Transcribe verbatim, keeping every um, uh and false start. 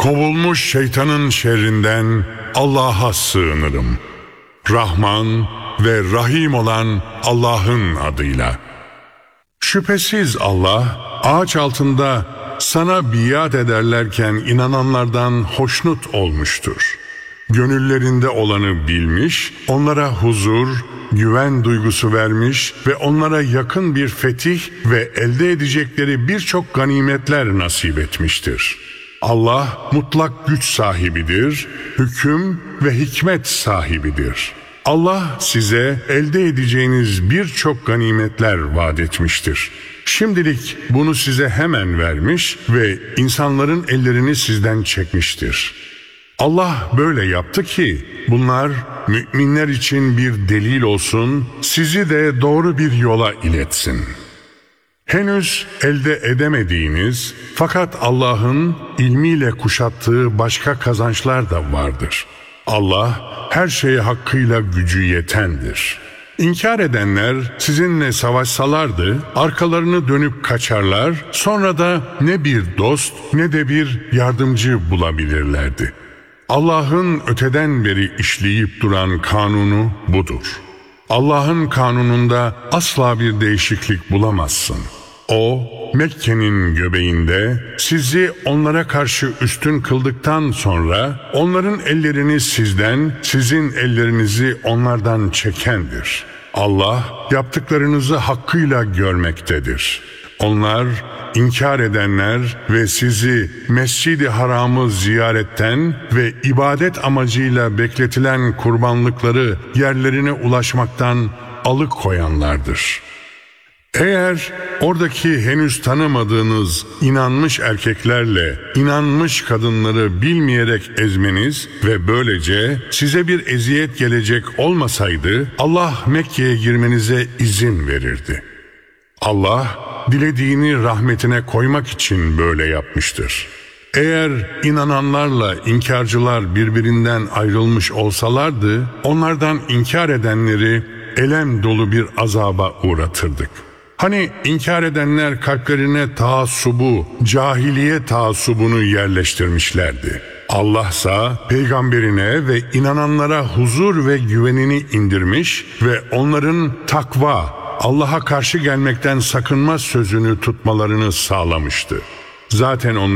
Kovulmuş şeytanın şerrinden Allah'a sığınırım. Rahman ve Rahim olan Allah'ın adıyla. Şüphesiz Allah, ağaç altında sana biat ederlerken inananlardan hoşnut olmuştur. Gönüllerinde olanı bilmiş, onlara huzur, güven duygusu vermiş ve onlara yakın bir fetih ve elde edecekleri birçok ganimetler nasip etmiştir. Allah mutlak güç sahibidir, hüküm ve hikmet sahibidir. Allah size elde edeceğiniz birçok ganimetler vaat etmiştir. Şimdilik bunu size hemen vermiş ve insanların ellerini sizden çekmiştir. Allah böyle yaptı ki bunlar müminler için bir delil olsun, sizi de doğru bir yola iletsin. Henüz elde edemediğiniz fakat Allah'ın ilmiyle kuşattığı başka kazançlar da vardır. Allah her şeye hakkıyla gücü yetendir. İnkar edenler sizinle savaşsalardı arkalarını dönüp kaçarlar, sonra da ne bir dost ne de bir yardımcı bulabilirlerdi. Allah'ın öteden beri işleyip duran kanunu budur. Allah'ın kanununda asla bir değişiklik bulamazsın. O, Mekke'nin göbeğinde sizi onlara karşı üstün kıldıktan sonra onların ellerini sizden, sizin ellerinizi onlardan çekendir. Allah yaptıklarınızı hakkıyla görmektedir. Onlar, inkar edenler ve sizi Mescid-i Haram'ı ziyaretten ve ibadet amacıyla bekletilen kurbanlıkları yerlerine ulaşmaktan alıkoyanlardır. Eğer oradaki henüz tanımadığınız inanmış erkeklerle inanmış kadınları bilmeyerek ezmeniz ve böylece size bir eziyet gelecek olmasaydı Allah Mekke'ye girmenize izin verirdi. Allah dilediğini rahmetine koymak için böyle yapmıştır. Eğer inananlarla inkarcılar birbirinden ayrılmış olsalardı onlardan inkar edenleri elem dolu bir azaba uğratırdık. Hani inkar edenler kalplerine taassubu, cahiliye taassubunu yerleştirmişlerdi. Allah'sa peygamberine ve inananlara huzur ve güvenini indirmiş ve onların takva, Allah'a karşı gelmekten sakınma sözünü tutmalarını sağlamıştı. Zaten onlar